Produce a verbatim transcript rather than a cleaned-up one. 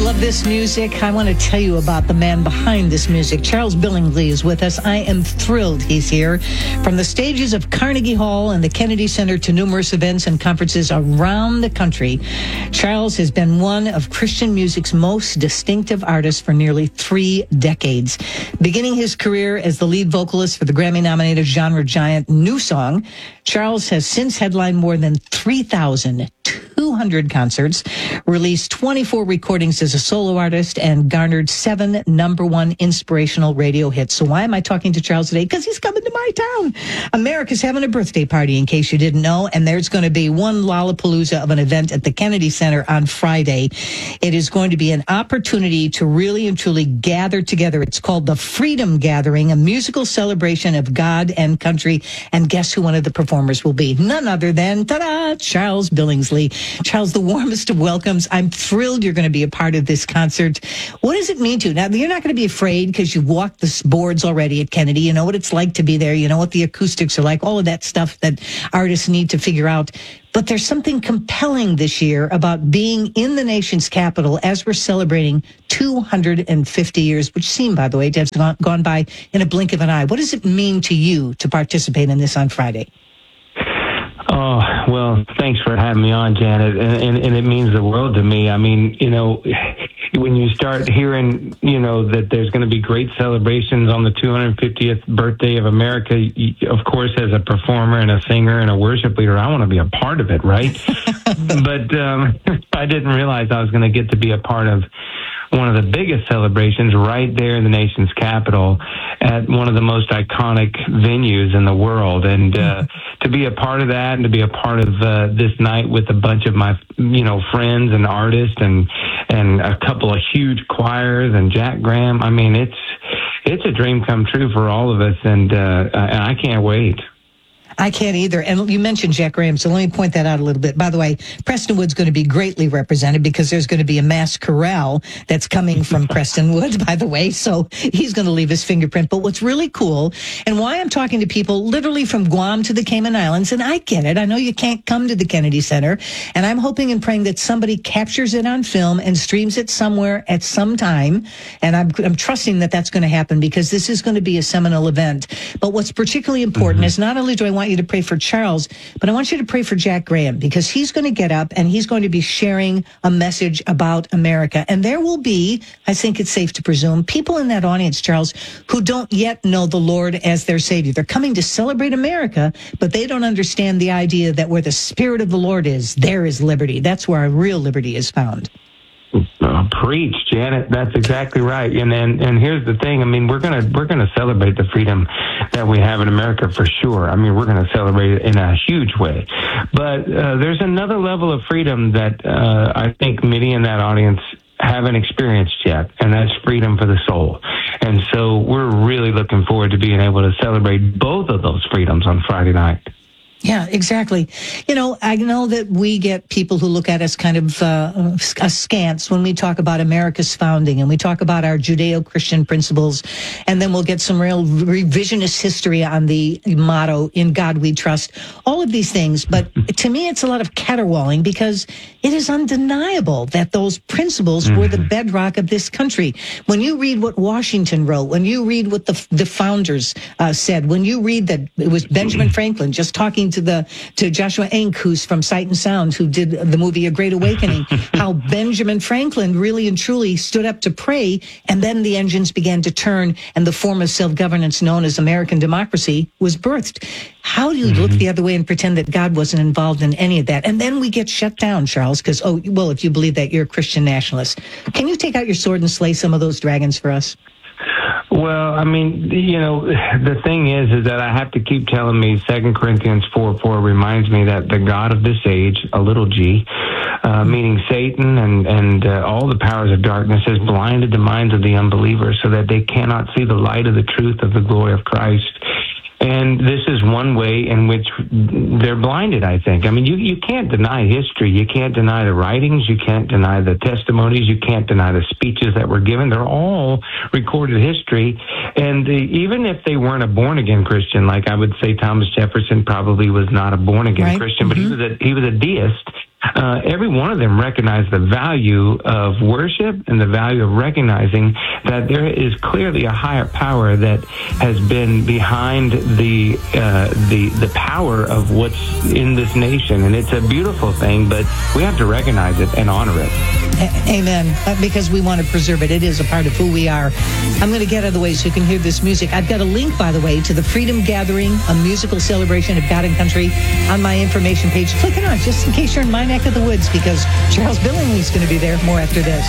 love this music. I want to tell you about the man behind this music. Charles Billingsley is with us. I am thrilled he's here. From the stages of Carnegie Hall and the Kennedy Center to numerous events and conferences around the country, Charles has been one of Christian music's most distinctive artists for nearly three decades. Beginning his career as the lead vocalist for the Grammy-nominated genre giant New Song, Charles has since headlined more than three thousand two hundred concerts, released twenty-four recordings as a solo artist, and garnered seven number one inspirational radio hits. So why am I talking to Charles today? Because he's coming to my town. America's having a birthday party, in case you didn't know, and there's going to be one Lollapalooza of an event at the Kennedy Center on Friday. It is going to be an opportunity to really and truly gather together. It's called the Freedom Gathering, a musical celebration of God and country. And guess who one of the performers will be? None other than, ta-da, Charles Billingsley. Charles, the warmest of welcomes. I'm thrilled you're going to be a part of this concert. What does it mean to you? Now, you're not going to be afraid because you've walked the boards already at Kennedy. You know what it's like to be there. You know what the acoustics are like, all of that stuff that artists need to figure out. But there's something compelling this year about being in the nation's capital as we're celebrating two hundred fifty years, which seem, by the way, to have gone, gone by in a blink of an eye. What does it mean to you to participate in this on Friday? Oh, well, thanks for having me on, Janet, and, and, and it means the world to me. I mean, you know, when you start hearing, you know, that there's going to be great celebrations on the two hundred fiftieth birthday of America, you, of course, as a performer and a singer and a worship leader, I want to be a part of it, right? But um, I didn't realize I was going to get to be a part of one of the biggest celebrations right there in the nation's capital at one of the most iconic venues in the world. And uh, to be a part of that and to be a part of uh, this night with a bunch of my, you know, friends and artists and and a couple of huge choirs and Jack Graham, I mean, it's it's a dream come true for all of us, and uh, I can't wait. I can't either. And you mentioned Jack Graham, so let me point that out a little bit. By the way, Prestonwood's going to be greatly represented because there's going to be a mass chorale that's coming from Prestonwood, by the way, so he's going to leave his fingerprint. But what's really cool, and why I'm talking to people literally from Guam to the Cayman Islands, and I get it. I know you can't come to the Kennedy Center, and I'm hoping and praying that somebody captures it on film and streams it somewhere at some time, and I'm, I'm trusting that that's going to happen because this is going to be a seminal event. But what's particularly important mm-hmm. is not only do I want you to pray for Charles, but I want you to pray for Jack Graham because he's going to get up and he's going to be sharing a message about America. And there will be, I think it's safe to presume, people in that audience, Charles, who don't yet know the Lord as their Savior. They're coming to celebrate America, but they don't understand the idea that where the Spirit of the Lord is, there is liberty. That's where our real liberty is found. Uh, preach, Janet. That's exactly right. And and and here's the thing. I mean, we're gonna we're gonna celebrate the freedom that we have in America for sure. I mean, we're gonna celebrate it in a huge way. But uh, there's another level of freedom that uh, I think many in that audience haven't experienced yet, and that's freedom for the soul. And so we're really looking forward to being able to celebrate both of those freedoms on Friday night. Yeah, exactly. You know, I know that we get people who look at us kind of uh, askance when we talk about America's founding and we talk about our Judeo-Christian principles, and then we'll get some real revisionist history on the motto, "In God We Trust," all of these things. But to me, it's a lot of caterwauling because it is undeniable that those principles mm-hmm. were the bedrock of this country. When you read what Washington wrote, when you read what the, the founders uh, said, when you read that it was Benjamin Franklin just talking to the to Joshua Enck, who's from Sight and Sound, who did the movie A Great Awakening, how Benjamin Franklin really and truly stood up to pray, and then the engines began to turn, and the form of self-governance known as American democracy was birthed. How do you mm-hmm. look the other way and pretend that God wasn't involved in any of that? And then we get shut down, Charles, because, oh, well, if you believe that, you're a Christian nationalist. Can you take out your sword and slay some of those dragons for us? Well, I mean, you know, the thing is, is that I have to keep telling me Second Corinthians four four reminds me that the God of this age, a little g, uh, meaning Satan and, and uh, all the powers of darkness, has blinded the minds of the unbelievers so that they cannot see the light of the truth of the glory of Christ. And this is one way in which they're blinded, I think. I mean, you, you can't deny history. You can't deny the writings. You can't deny the testimonies. You can't deny the speeches that were given. They're all recorded history. And uh, even if they weren't a born-again Christian, like I would say Thomas Jefferson probably was not a born-again right. Christian, but mm-hmm. he was a, he was a deist. uh, every one of them recognized the value of worship and the value of recognizing that there is clearly a higher power that has been behind the uh, the the power of what's in this nation, and it's a beautiful thing. But we have to recognize it and honor it. A- Amen. Uh, because we want to preserve it. It is a part of who we are. I'm going to get out of the way so you can hear this music. I've got a link, by the way, to the Freedom Gathering, a musical celebration of God and country, on my information page. Click it on just in case you're in my neck of the woods, because Charles Billingsley's going to be there. More after this.